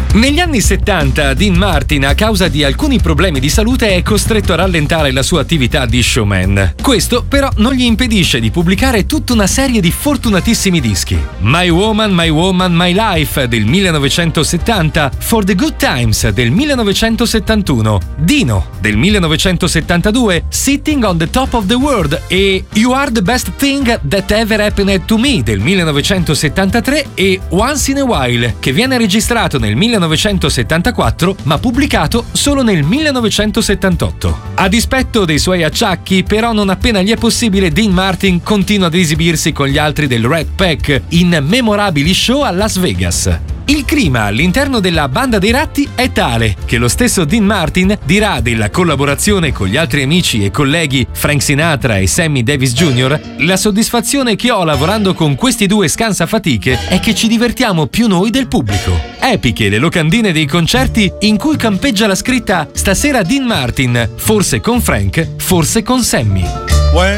Negli anni 70 Dean Martin, a causa di alcuni problemi di salute, è costretto a rallentare la sua attività di showman. Questo però non gli impedisce di pubblicare tutta una serie di fortunatissimi dischi. My Woman, My Life del 1970, For the Good Times del 1971, Dino del 1972, Sitting on the Top of the World e You Are the Best Thing That Ever Happened to Me del 1973 e Once in a While, che viene registrato nel 1974 ma pubblicato solo nel 1978. A dispetto dei suoi acciacchi, però, non appena gli è possibile, Dean Martin continua ad esibirsi con gli altri del Rat Pack in memorabili show a Las Vegas. Il clima all'interno della Banda dei Ratti è tale che lo stesso Dean Martin dirà della collaborazione con gli altri amici e colleghi Frank Sinatra e Sammy Davis Jr.: la soddisfazione che ho lavorando con questi due scansafatiche è che ci divertiamo più noi del pubblico. Epiche le locandine dei concerti in cui campeggia la scritta: stasera Dean Martin, forse con Frank, forse con Sammy.